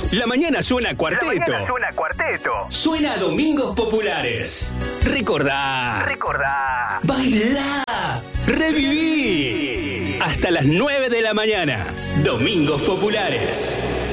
La mañana suena cuarteto. Suena a Domingos Populares. Recordá. Bailá. Reviví. Hasta las 9 de la mañana. Domingos Populares.